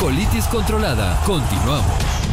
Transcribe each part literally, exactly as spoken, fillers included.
colitis controlada. Continuamos.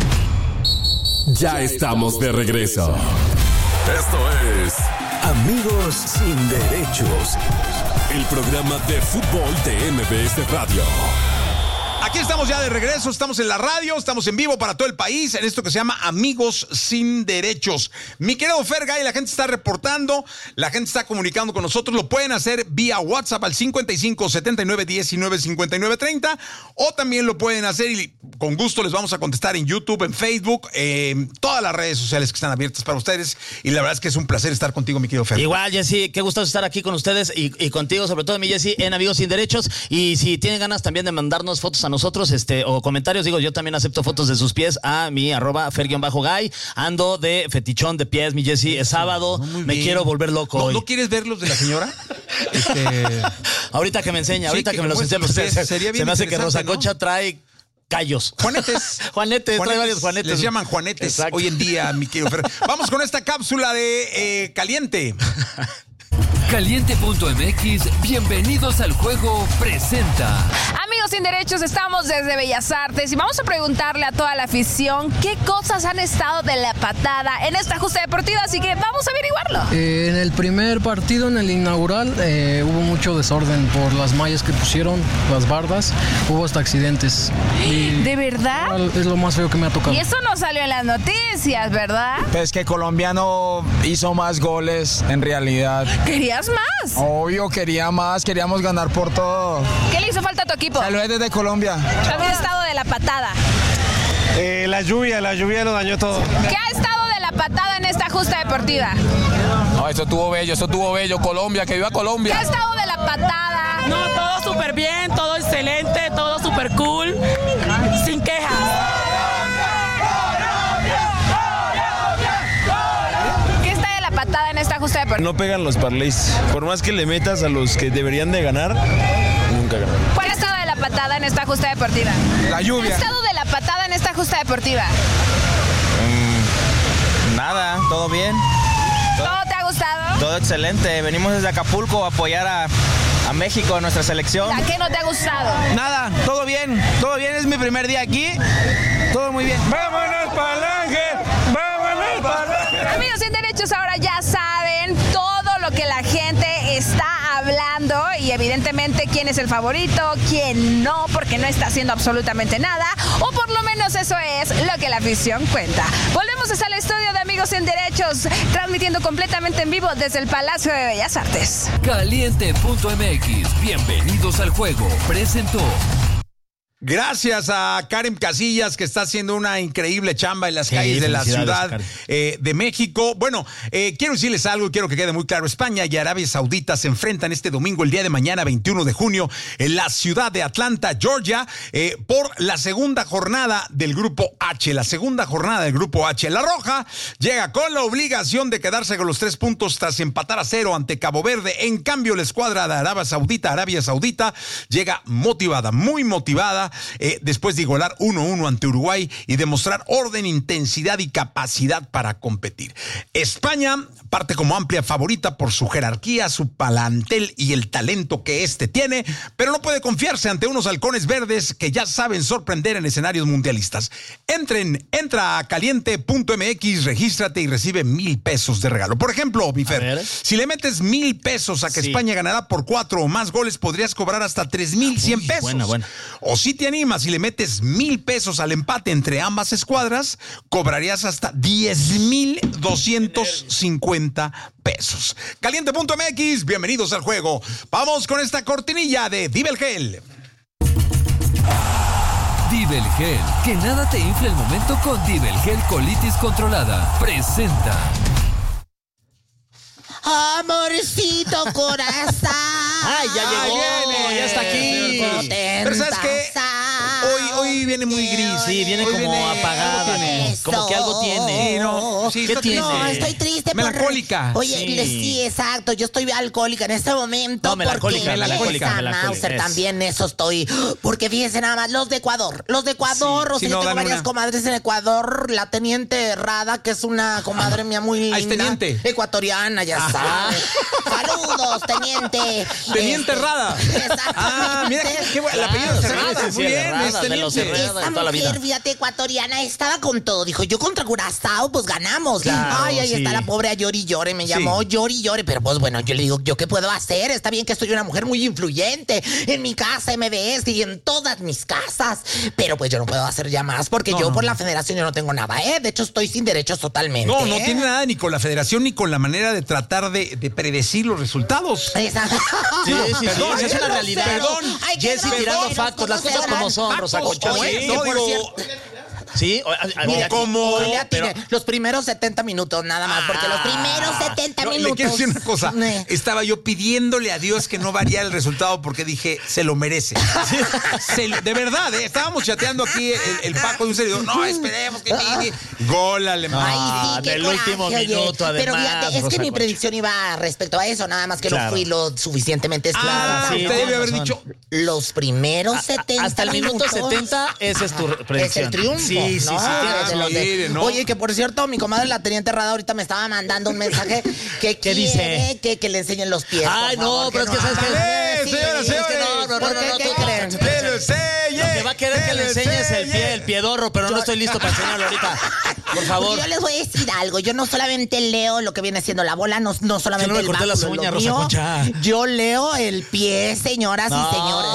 Ya estamos de regreso. Esto es Amigos Sin Derechos, el programa de fútbol de M B S Radio. Aquí estamos ya de regreso, estamos en la radio, estamos en vivo para todo el país en esto que se llama Amigos Sin Derechos. Mi querido Fergay, la gente está reportando, la gente está comunicando con nosotros, lo pueden hacer vía WhatsApp al cincuenta y cinco, setenta y nueve, diecinueve, cincuenta y nueve, treinta, o también lo pueden hacer y con gusto les vamos a contestar en YouTube, en Facebook, en todas las redes sociales que están abiertas para ustedes, y la verdad es que es un placer estar contigo, mi querido Fergay. Igual, Jessy, qué gusto estar aquí con ustedes y, y contigo, sobre todo mi Jessy, en Amigos Sin Derechos. Y si tienen ganas también de mandarnos fotos a nosotros, este, o comentarios, digo, yo también acepto fotos de sus pies a mi arroba fer-gay. Ando de fetichón de pies, mi Jessy. Es sábado, no, me bien. Quiero volver loco ¿No, hoy. ¿No quieres ver los de la señora? este... Ahorita que me enseña, ahorita sí, que, que me los enseña. Se, sería bien, se me hace que Rosa Concha, ¿no?, trae callos. Juanetes. Juanetes, Juanetes, trae varios Juanetes. Les llaman Juanetes. Exacto. Hoy en día, mi querido Fer. Vamos con esta cápsula de eh, Caliente. Caliente punto m x, bienvenidos al juego, presenta. Amigos Sin Derechos, estamos desde Bellas Artes y vamos a preguntarle a toda la afición qué cosas han estado de la patada en esta justa deportiva, así que vamos a averiguarlo. Eh, en el primer partido, en el inaugural, eh, hubo mucho desorden por las mallas que pusieron, las bardas, hubo hasta accidentes. Y ¿de verdad? Es lo más feo que me ha tocado. Y eso no salió en las noticias, ¿verdad? Pues que colombiano hizo más goles, en realidad. ¿Querías más? Obvio, quería más, queríamos ganar por todo. ¿Qué le hizo falta a tu equipo? Saludos desde Colombia. ¿Qué ha estado de la patada? Eh, la lluvia, la lluvia lo dañó todo. ¿Qué ha estado de la patada en esta justa deportiva? No, eso estuvo bello, eso estuvo bello. Colombia, que viva Colombia. ¿Qué ha estado de la patada? No, todo súper bien, todo excelente, todo súper cool, sin quejas. Patada en esta justa deportiva. No pegan los parlays. Por más que le metas a los que deberían de ganar, nunca ganan. ¿Cuál ha estado de la patada en esta justa deportiva? La lluvia. ¿Qué ha estado de la patada en esta justa deportiva? Mm, nada, todo bien. ¿Todo, ¿Todo te ha gustado? Todo excelente. Venimos desde Acapulco a apoyar a, a México, a nuestra selección. ¿A qué no te ha gustado? Nada, todo bien. Todo bien, es mi primer día aquí. Todo muy bien. ¡Vámonos para el Ángel! ¡Vámonos para el Ángel! Amigos Sin Derechos, ahora ya saben todo lo que la gente está hablando y evidentemente quién es el favorito, quién no, porque no está haciendo absolutamente nada, o por lo menos eso es lo que la afición cuenta. Volvemos hasta el estudio de Amigos Sin Derechos, transmitiendo completamente en vivo desde el Palacio de Bellas Artes. Caliente punto m x, bienvenidos al juego, presentó. Gracias a Karen Casillas, que está haciendo una increíble chamba en las Sí, calles de la Ciudad eh, de México. Bueno, eh, quiero decirles algo y quiero que quede muy claro. España y Arabia Saudita se enfrentan este domingo, el día de mañana, veintiuno de junio, en la ciudad de Atlanta, Georgia, eh, por la segunda jornada del Grupo H. La segunda jornada del Grupo H. La Roja llega con la obligación de quedarse con los tres puntos tras empatar a cero ante Cabo Verde. En cambio, la escuadra de Arabia Saudita, Arabia Saudita, llega motivada, muy motivada, Eh, después de igualar uno uno ante Uruguay y demostrar orden, intensidad y capacidad para competir. España parte como amplia favorita por su jerarquía, su plantel y el talento que este tiene, pero no puede confiarse ante unos halcones verdes que ya saben sorprender en escenarios mundialistas. Entren, entra a caliente punto m x, regístrate y recibe mil pesos de regalo. Por ejemplo, mi Fer, si le metes mil pesos a que sí. España ganará por cuatro o más goles, podrías cobrar hasta tres mil cien pesos. Buena, buena. O si te animas y le metes mil pesos al empate entre ambas escuadras, cobrarías hasta diez mil doscientos cincuenta pesos. Caliente punto m x, bienvenidos al juego. Vamos con esta cortinilla de Divel Gel. Divel Gel, que nada te infle el momento con Divel Gel Colitis Controlada. Presenta. Amorcito corazón. Ay, ya llegó, viene, ya está aquí. Pero ¿sabes qué? Hoy, hoy viene muy gris. Sí, viene hoy como viene, apagada. Como que algo tiene. Sí, no. Sí, ¿Qué tiene? No, estoy triste. Melancólica. Por... Oye, sí. le- sí, exacto. Yo estoy alcohólica en este momento. No, melancólica, porque melancólica, esa melancólica, Mauser es. también, eso estoy. Porque fíjense nada más, los de Ecuador. Los de Ecuador, Sí, o sea, sí, yo no, tengo dan varias una. comadres en Ecuador. La teniente Rada, que es una comadre mía muy linda. Ah, es teniente. Ecuatoriana, ya sabes. Saludos, teniente. Teniente Este, Rada. Exactamente. Ah, mira, qué, qué bueno. El apellido Claro, Cerrada. sí, sí, Muy sí, bien, Herrada, es de los teniente. esa toda la vida. mujer, fíjate, ecuatoriana, estaba con todo. Dijo, yo contra Curazao, pues ganamos. Claro, Ay, ahí sí. está la pobre a llori y llore. Me llamó Sí. llori y llore. Pero pues bueno, yo le digo, ¿yo qué puedo hacer? Está bien que soy una mujer muy influyente en mi casa, M B S y en todas mis casas. Pero pues yo no puedo hacer ya más porque No, yo no, por no. la federación yo no tengo nada, ¿eh? De hecho, estoy sin derechos totalmente. No, no ¿eh? tiene nada ni con la federación ni con la manera de tratar de, de predecir los resultados. Esa- Sí, sí, sí, Perdón, esa es ¿eh? una realidad. Perdón. Ay, qué Jessy tirando groseros, factos, las ¿cómo cosas serán? como son, Rosa Factos, Concha. ¿cómo Oye, es? que No, por digo, cierto- Sí, o- a- a- Mira, ¿cómo? hoy le atiné. Pero- Los primeros setenta minutos nada más, porque los primeros setenta No, minutos. le quiero decir una cosa. Eh. Estaba yo pidiéndole a Dios que no variara el resultado porque dije, se lo merece. Se lo- de verdad, ¿eh? Estábamos chateando aquí el, el Paco de un servidor. No, esperemos que llegue. Gol alemán. Ay, sí, Ah, qué del coraje, último oye. minuto, Pero además, fíjate, es Rosa que mi Concha. predicción iba respecto a eso, nada más que Claro. no fui lo suficientemente Ah, clara. sí, usted tienes debe haber razón. dicho. Los primeros setenta Hasta el minuto minutos. setenta, esa es tu Ajá, predicción. Es el triunfo. Sí, sí, ¿no? sí, tienes De los de- mire, ¿no? Oye, que por cierto, mi comadre la teniente Rada ahorita me estaba mandando un mensaje que ¿Qué quiere dice? que, que le enseñen los pies. Ay, por no, favor, pero es que ¿sabes qué? ¡Eh, Sí, señoras, es que señores! no, no, no, ¿Por no, qué? no, ¿Qué tú- creen? ¡Que lo enseñe! Que va a querer que le enseñes el pie, el piedorro, pero no estoy listo para enseñarlo ahorita. Por favor. Yo les voy a decir algo. Yo no solamente leo lo que viene siendo la bola, no, no solamente Que no me el corté las báculo, uñas, lo Rosa mío. Concha. Yo leo el pie, señoras No. y señores.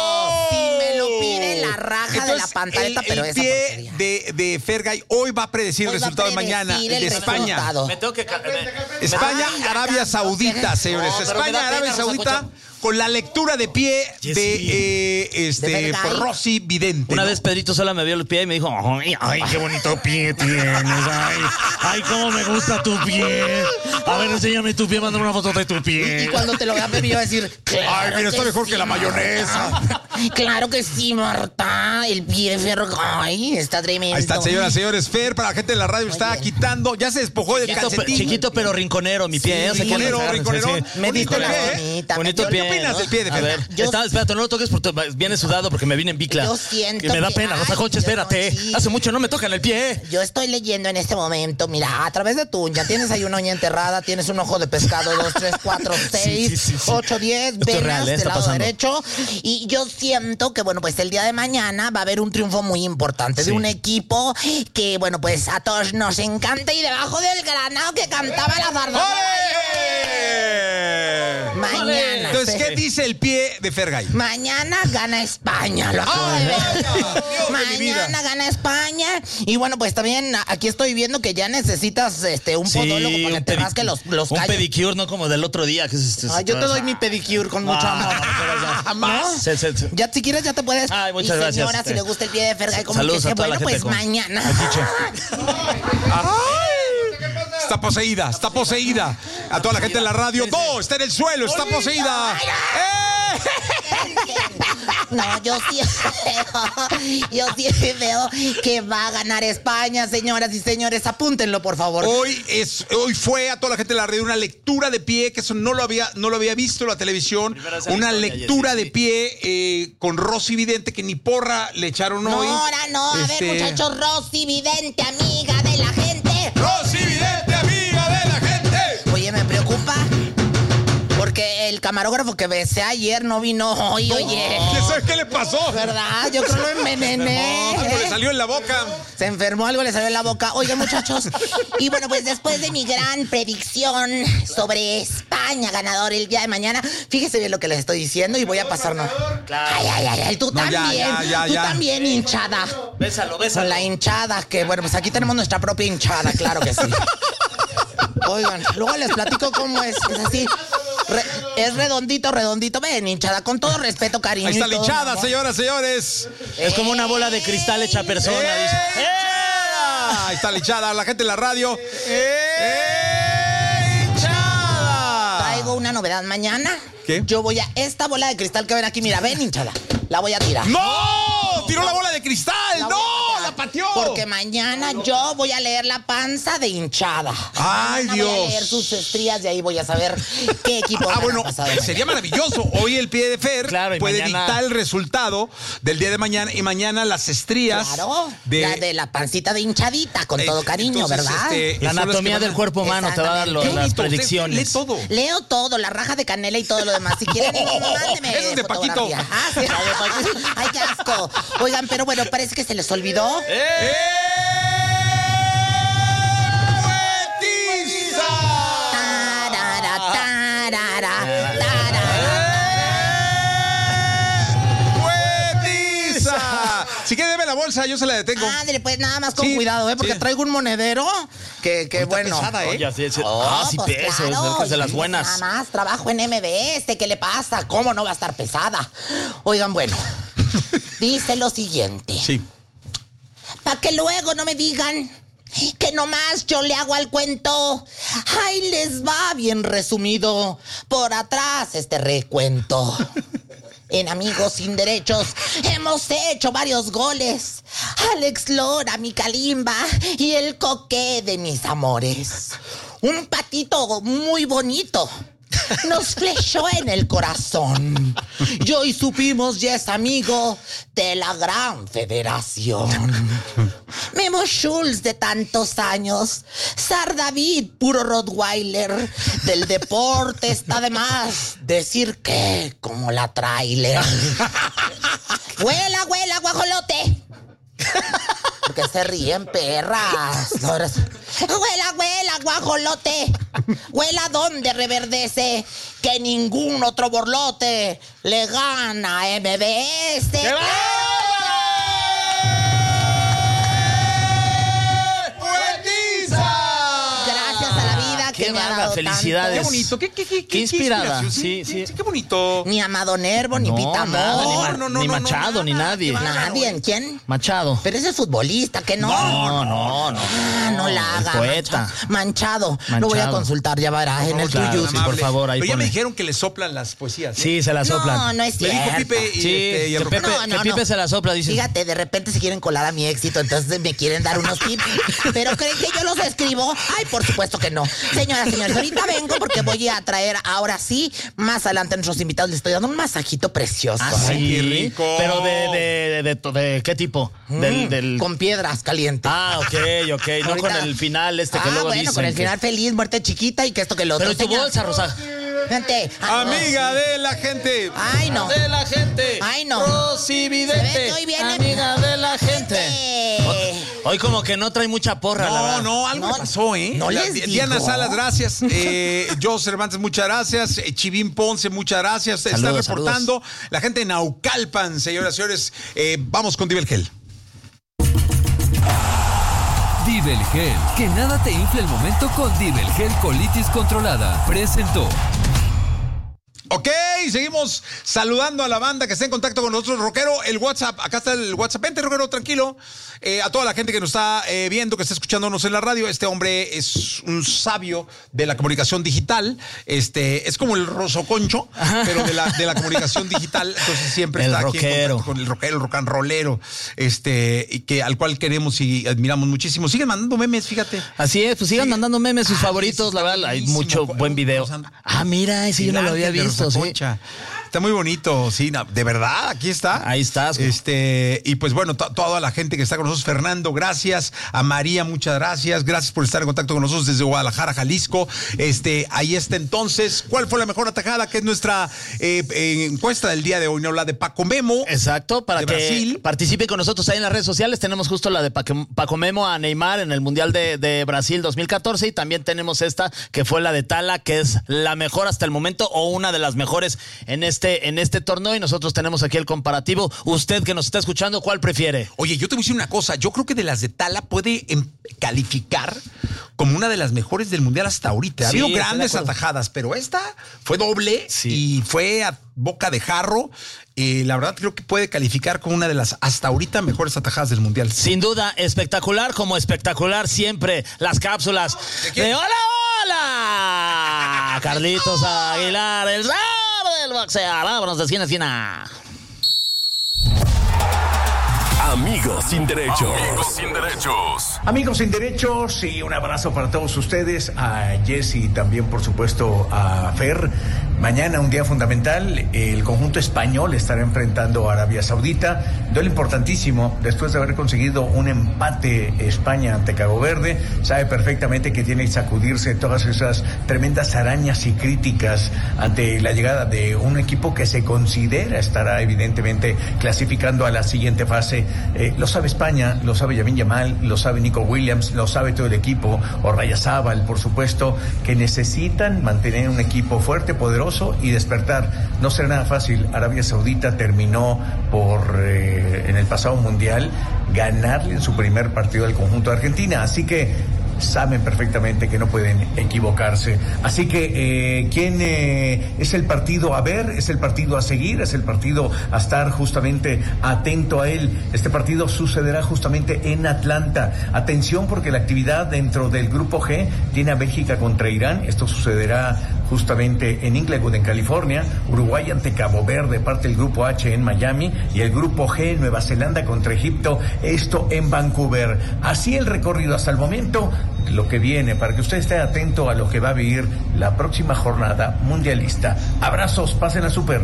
Si me lo pide la raja de la Entonces, pantaleta, el, pero el esa pie porquería. de, de Fergay hoy va a predecir Hoy el va a resultado de mañana predecir de el España. resultado. Me tengo que... ca- me- España, Ay, Arabia acá, Saudita, no, señores. pero me da España, pena, Arabia Rosa Saudita, Concha. con la lectura de pie Yes, de sí. eh, ¿De este Fergay? por Rosy Vidente. Una ¿no? vez Pedrito Sola me vio el pie y me dijo, ay, ay, qué bonito pie tienes, ay, ay, cómo me gusta tu pie. A ver, enséñame tu pie, mándame una foto de tu Y pie. cuando te lo vea, me iba a decir, claro Ay, mira, está que mejor sí, que la Marta. mayonesa. Claro que sí, Marta. El pie de Fergay está tremendo. Ahí está, señoras, señores. Fer, para la gente de la radio, está Oye. quitando, ya se despojó del Chiquito, pe- calcetín. chiquito pero rinconero, mi pie. Sí, ¿eh? O sea, que rinconero, no- rinconero. sí, sí. Me Bonito diste la pie, ¿eh? bonita. Bonito ¿Qué pie. opinas ¿no? del pie de A Fer? ver, Yo- está- espérate, no lo toques porque viene sudado porque me vine en bicla. Yo siento Y me da que- pena, Rosa ay, Concha, yo espérate. no, sí. Hace mucho no me tocan el pie. Yo estoy leyendo en este momento, mira, a través de tu uña, tienes ahí una uña enterrada, tienes un ojo de pescado, dos, tres, cuatro, seis, sí, sí, sí. ocho, diez, Esto es venas real, ¿eh? del Está lado pasando. derecho. Y yo siento que, bueno, pues el día de mañana va a haber un triunfo muy importante Sí. de un equipo que, bueno, pues a todos nos encanta y debajo del granado que cantaba la barda. ¡Ole! Mañana. Entonces, ¿qué Fer. dice el pie de Fergay? Mañana gana España, lo acabo ¡Ay, de ver. vaya! Dios de mi vida. Mañana gana España. Y bueno, pues también aquí estoy viendo que ya necesitas este un podólogo para que un te pedi- rasque los, los Un callos. pedicure, no como del otro día. Que es este, Ay, yo te doy mi pedicure con mucho amor. Jamás. ¿No? Se- se- se- Ya si quieres ya te puedes. Ay, muchas y gracias. señora, si le gusta el pie de Fergay, como Saludos que a toda la bueno, pues gente con- mañana. Está poseída, está poseída. A toda la gente en la radio. No, está en el suelo, está poseída. ¡Eh! No, yo sí veo, yo sí veo que va a ganar España, señoras y señores. Apúntenlo, por favor. Hoy es, hoy fue a toda la gente de la radio una lectura de pie, que eso no lo había, no lo había visto en la televisión. Primera vez en la Una historia, lectura Jessy, de sí. pie eh, con Rosy Vidente, que ni porra le echaron No, hoy. ahora no. A Este, ver, muchachos, Rosy Vidente, amiga de la gente. Rosy Vidente, amiga de la gente. Oye, me preocupa porque el camarógrafo que besé ayer no vino hoy, oye. ¿Quién sabe qué le pasó? ¿Verdad? Yo creo lo envenené. Algo le salió en la boca. Se enfermó, algo le salió en la boca. Oigan, muchachos. Y bueno, pues después de mi gran predicción sobre España ganador el día de mañana, fíjese bien lo que les estoy diciendo y voy a pasarnos. Ay, ay, ay, ay, tú No, ya, también. ya, ya, tú ya. también, hinchada. Bésalo, Con bésalo. la hinchada, que bueno, pues aquí tenemos nuestra propia hinchada, claro que sí. Oigan, luego les platico cómo es. Es así. Re- es redondito, redondito. Ven, hinchada, con todo respeto, cariño. Ahí está y la todo, hinchada, mi amor. señoras, señores. Es como una bola de cristal hecha persona. ¡Eh! Dice. ¡Eh! Ahí está la hinchada, la gente en la radio. ¡Eh! ¡Hinchada! Traigo una novedad mañana. ¿Qué? Yo voy a esta bola de cristal que ven aquí. Mira, ven, hinchada. La voy a tirar. ¡No! ¡Tiró la bola de cristal! La voy a ¡No! tirar. ¡La pateó! Porque mañana yo voy a leer la panza de hinchada. ¡Ay, mañana Dios! Voy a leer sus estrías y ahí voy a saber qué equipo Ah, bueno, pasado sería maravilloso. Hoy el pie de Fer Claro, y puede mañana- dictar el resultado del día de mañana y mañana las estrías. Claro, de, la de la pancita de hinchadita, con Eh, todo cariño, entonces, ¿verdad? este, La son las que anatomía van a- del cuerpo humano te va a dar lo- Qué las bonito, usted predicciones. lee todo. Leo todo, la raja de canela y todo lo demás. Si quieren, mándeme. Eso es de Paquito. fotografía. Ah, sí, la de Paquito. Ay, qué asco. Oigan, pero bueno, parece que se les olvidó. ¡Eh! Tarara, tarara, tarara. ¡Buetiza! Si quiere, deme la bolsa, yo se la detengo. Ándale, pues nada más con Sí, cuidado, ¿eh? Porque sí. traigo un monedero que, que Está bueno. pesada, ¿eh? Oye, sí, sí. Oh, ah, sí pues pesa, claro, es de las y buenas. Nada más, trabajo en M B S, ¿qué le pasa? ¿Cómo no va a estar pesada? Oigan, bueno, dice lo siguiente. Sí. Para que luego no me digan que nomás yo le hago al cuento. Ahí les va bien resumido. Por atrás este recuento. En Amigos Sin Derechos hemos hecho varios goles. Alex Lora, mi Kalimba y el Coque de mis amores. Un patito muy bonito nos flechó en el corazón. Y hoy supimos ya es amigo de la gran federación. Memo Schultz de tantos años. Sar David, puro Rottweiler. Del deporte está de más decir que como la trailer. Huela, huela, guajolote. Porque se ríen, perras. Huela, huela, guajolote. Huela donde reverdece que ningún otro borlote le gana a M B S. ¡Qué va! Gracias a la vida que Qué me ha bárbara, dado felicidades. Qué bonito, qué, qué, qué, Qué inspirada, inspiración. sí, sí. Qué bonito. tanto. Ni Amado Nervo, ni No, Pita nada, ni, Amor. Ma- no, no, ni no, Machado, no, ni nada, nadie. qué bárbaro. Nadie, ¿quién? Machado. Pero ese es futbolista, que no. No, no, no. Ah, no la El haga. poeta. Manchado. Manchado. Lo voy a Manchado. consultar, ya verás, en el claro, tuyo. sí, por favor, ahí Pero ya pone. me dijeron que le soplan las poesías. ¿no? Sí, se la soplan. No, no es Me cierto. dijo Pipe y, Sí, este, y el que Pepe, rockero. No, no, que Pipe no. se la sopla, dice. Fíjate, de repente se quieren colar a mi éxito, entonces me quieren dar unos tips. ¿Pero creen que yo los escribo? Ay, por supuesto que no. Señoras, señores, ahorita vengo porque voy a traer ahora sí, más adelante a nuestros invitados les estoy dando un masajito precioso. Ah, Ay, sí. qué rico. Pero de, de, de, de, de qué tipo? Mm, Del, del... Con piedras calientes. Ah, ok, ok. No Ahorita- con el final este que ah, luego bueno, dicen. con el que- final feliz, muerte chiquita y que esto que lo Pero otro. ¿y tu señor. bolsa, Rosa? Vente. Ah, no. Amiga de la gente. Ay, no. De la gente. Ay, no. Rosy Se ve Vidente. que hoy viene- Amiga de la gente. Vente. Hoy como que no trae mucha porra, la No, verdad. no, algo No, le pasó, ¿eh? no La- les Di- digo. Diana Salas, gracias. Eh, Joe Cervantes, muchas gracias. Eh, Chivín Ponce, muchas gracias. Está Saludos, reportando. La gente de Naucalpan, señoras y señores. Eh, vamos con Divel Gel. Divel Gel, que nada te infle el momento con Divel Gel Colitis Controlada. Presentó. Ok, seguimos saludando a la banda que está en contacto con nosotros. Rockero, el WhatsApp, acá está el WhatsApp. Vente, Rockero, tranquilo. Eh, a toda la gente que nos está eh, viendo, que está escuchándonos en la radio, este hombre es un sabio de la comunicación digital. Este, es como el rosoconcho, pero de la, de la comunicación digital. Entonces siempre El está aquí en rockero. contacto con el rockero, el rock and rollero, este, y que, al cual queremos y admiramos muchísimo. Siguen mandando memes, fíjate. Así es, pues sigan Sí. mandando memes sus Ah, favoritos, ese la está verdad, hay buenísimo. mucho buen video. Ah, mira, ese yo no lo había El ángel de visto, Rosa sí. Concha. Está muy bonito, sí, no, de verdad, aquí está. Ahí estás. Este, y pues bueno, to- toda la gente que está con nosotros, Fernando, gracias, a María, muchas gracias, gracias por estar en contacto con nosotros desde Guadalajara, Jalisco. Este, ahí está entonces, ¿cuál fue la mejor atajada? Que es nuestra eh, eh, encuesta del día de hoy, ¿no? La de Paco Memo. Exacto, para de que Brasil. participe con nosotros ahí en las redes sociales. Tenemos justo la de Paco, Paco Memo a Neymar en el Mundial de, de Brasil dos mil catorce y también tenemos esta que fue la de Tala, que es la mejor hasta el momento o una de las mejores en este, en este torneo y nosotros tenemos aquí el comparativo. Usted que nos está escuchando, ¿cuál prefiere? Oye, yo te voy a decir una cosa, yo creo que de las de Tala puede em, calificar como una de las mejores del Mundial hasta ahorita. Ha Sí, habido estoy de grandes acuerdo. atajadas, pero esta fue doble Sí. y fue a boca de jarro. Eh, la verdad creo que puede calificar como una de las hasta ahorita mejores atajadas del Mundial. Sin duda, espectacular como espectacular siempre las cápsulas quién? de ¡Hola, hola! Carlitos Aguilar, el rey del boxeo. Vámonos de esquina a esquina. Amigos sin derechos. Amigos sin derechos. Amigos sin derechos y un abrazo para todos ustedes, a Jessy también, por supuesto, a Fer. Mañana, un día fundamental, el conjunto español estará enfrentando a Arabia Saudita. Duelo importantísimo, después de haber conseguido un empate España ante Cabo Verde. Sabe perfectamente que tiene que sacudirse todas esas tremendas arañas y críticas ante la llegada de un equipo que se considera estará evidentemente clasificando a la siguiente fase. Eh, lo sabe España, lo sabe Lamine Yamal, lo sabe Nico Williams, lo sabe todo el equipo, Orrayazábal, por supuesto, que necesitan mantener un equipo fuerte, poderoso y despertar. No será nada fácil. Arabia Saudita terminó por, eh, en el pasado mundial, ganarle en su primer partido al conjunto de Argentina, así que saben perfectamente que no pueden equivocarse. Así que, eh, ¿quién eh, es el partido a ver? ¿Es el partido a seguir? ¿Es el partido a estar justamente atento a él? Este partido sucederá justamente en Atlanta. Atención, porque la actividad dentro del Grupo G tiene a Bélgica contra Irán. Esto sucederá justamente en Inglewood, en California. Uruguay ante Cabo Verde, parte del Grupo H en Miami. Y el Grupo G, Nueva Zelanda contra Egipto, esto en Vancouver. Así el recorrido hasta el momento, lo que viene, para que usted esté atento a lo que va a vivir la próxima jornada mundialista. Abrazos, pásenla súper.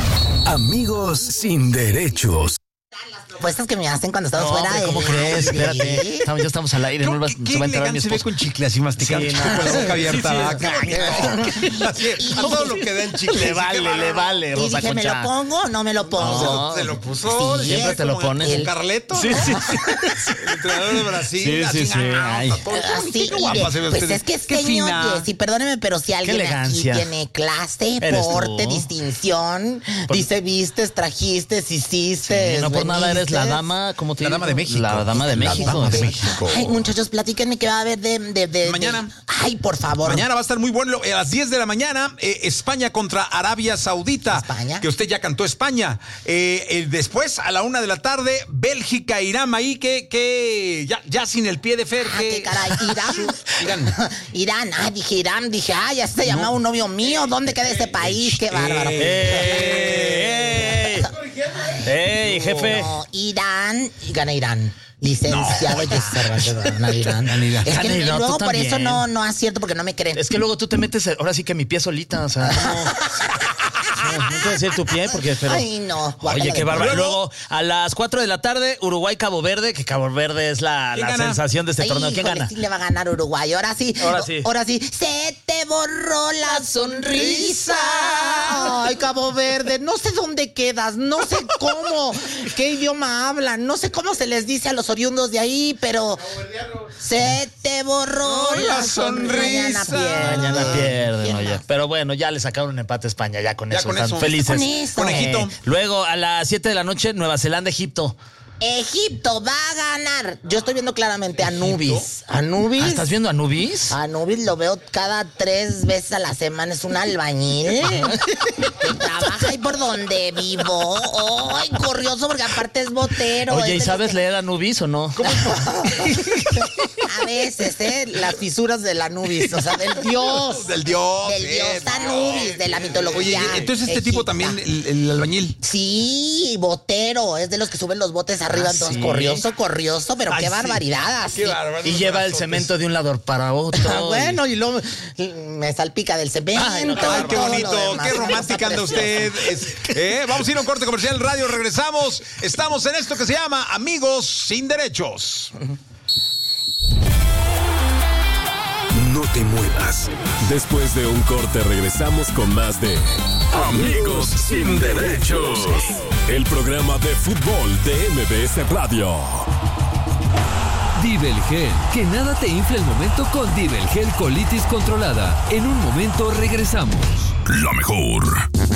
Amigos sin derechos. Propuestas que me hacen cuando estamos no, fuera de... ¿Cómo crees? Espérate. Estamos, ya estamos al aire. No vas, ¿Qué se va a enterar mi se ve esposo. con chicle así masticado? Sí, no. Con la boca abierta. Sí, sí, así, a todo lo que da el chicle. Le vale, le vale, Y Rosa dije, ¿me Concha. lo pongo o no me lo pongo? No, se lo puso. Sí, siempre te lo pones. El Carleto, Sí, ¿no? sí. El entrenador de Brasil. Sí, así, sí, sí. ah, Ay. todo. Así, Qué guapa se ve pues usted. es que es Qué señor fina. Jessy, perdóneme, pero si alguien aquí elegancia. tiene clase, Eres porte, tú. distinción, Por- dice vistes, trajiste, hiciste. Sí, no por nada eres la veniste. dama, ¿cómo te La digo? dama de México. La dama de La México. dama de sí. México. Ay, muchachos, platíquenme qué va a haber de... de, de Mañana. de- Ay, por favor. Mañana va a estar muy bueno. A las diez de la mañana, eh, España contra Arabia Saudita. España. Que usted ya cantó España. Eh, eh, después, a la una de la tarde, Bélgica, Irán, ahí que, que ya, ya sin el pie de Fer. Ah, que... qué caray, Irán. Irán. Irán, ah, dije Irán, dije, ah, ya se llamaba un novio mío, ¿dónde queda ese país? Qué bárbaro. ¡Ey! ¡Ey, jefe! No, Irán, y gana Irán. Licenciado Jessy Cervantes, gana Irán. Es que Gana Irán, luego tú por eso también. no, no acierto porque no me creen. Es que luego tú te metes, ahora sí que mi pie solita, o sea, no. No, no quiero decir tu pie porque, pero. Ay, no. Oye, qué bárbaro. bárbaro. Luego, a las cuatro de la tarde, Uruguay-Cabo Verde, que Cabo Verde es la, ¿Quién la gana? sensación de este torneo. ¿Quién gana? Sí le va a ganar Uruguay. Ahora sí. Ahora sí. Ahora sí. Se te borró la sonrisa. Ay, Cabo Verde. No sé dónde quedas. No sé cómo. ¿Qué idioma hablan? No sé cómo se les dice a los oriundos de ahí, pero... Se te borró la sonrisa. Mañana pierde. Mañana pierden, oye. Pero bueno, ya le sacaron un empate a España, ya con Ya eso con están eso. felices. Con eso. Conejito. Eh, luego, a las siete de la noche, Nueva Zelanda, Egipto. Egipto va a ganar. Yo estoy viendo claramente a Anubis. Anubis. Ah, ¿estás viendo a Anubis? Anubis lo veo cada tres veces a la semana. Es un albañil que trabaja ahí por donde vivo. Ay, curioso porque aparte es botero. Oye, ¿y Es de sabes los que- leer Anubis o no? A veces, ¿eh? Las fisuras del Anubis. O sea, del dios. Del dios. Del sí, dios del Anubis, dios. de la mitología. Oye, entonces este tipo egipta. también, el, el albañil. Sí, botero. Es de los que suben los botes arriba. Ah, entonces, ¿sí? corrioso, corrioso. Pero Ay, qué sí. barbaridad. Así. Qué bárbaro. Y lleva el cemento de un lado para otro. Ah, bueno, y luego me salpica del cemento. Ay, no, qué Ay, qué todo lo bonito, demás. qué romántica anda usted. Es- eh, vamos a ir a un corte comercial radio, regresamos. Estamos en esto que se llama Amigos sin Derechos. No te muevas. Después de un corte regresamos con más de Amigos sin Derechos. El programa de fútbol de M B S Radio. Dibelgel, que nada te infle el momento con Dibelgel colitis controlada. En un momento regresamos. La mejor.